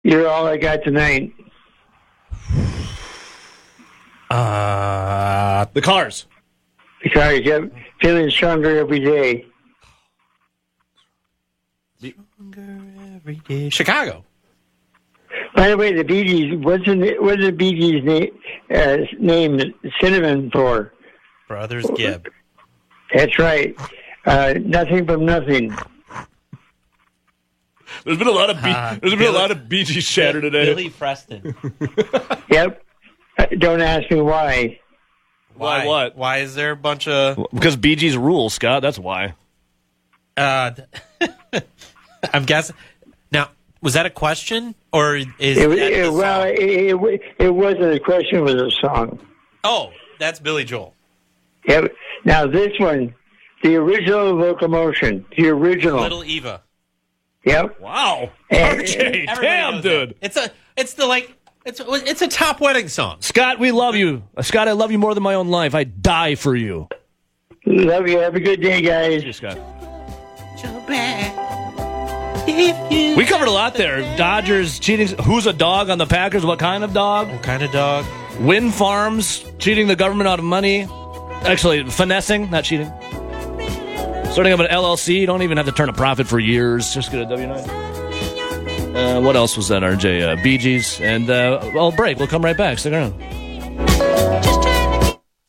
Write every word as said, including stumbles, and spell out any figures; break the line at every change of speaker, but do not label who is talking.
You're all I got tonight.
Uh, the Cars.
The Cars, yep. Feeling stronger every day.
Stronger every day. Chicago.
By the way, the Bee Gees, what's the, what's the Bee Gees name, uh, name Cinnamon for?
Brothers Gibb.
That's right. Uh, nothing from nothing.
There's been a lot of B-
Uh,
there's been
Billy-
a lot of Bee Gees chatter today.
Billy Preston.
Yep. Uh, Don't ask me why.
Why what?
Why is there a bunch of...
Because Bee Gees rule, Scott. That's why.
Uh, I'm guessing... Now, was that a question? Or is
It,
that
it,
the
well,
song?
it, it, it wasn't a question, it was a song.
Oh, that's Billy Joel.
Yep. Now, this one, the original Locomotion, the original.
Little Eva.
Yep.
Wow.
And-
R J,
Everybody
damn,
knows
dude.
that. It's a... It's the, like... It's it's a top wedding song.
Scott, we love you. Scott, I love you more than my own life. I die for you.
Love you. Have a good day, guys.
Hey, Scott. We covered a lot there. Dodgers cheating. Who's a dog on the Packers? What kind of dog?
What kind of dog?
Wind farms cheating the government out of money. Actually, finessing, not cheating. Starting up an L L C. You don't even have to turn a profit for years. Just get a W nine. Uh, what else was that, R J? Uh, Bee Gees. And, uh, well, break. We'll come right back. Stick around.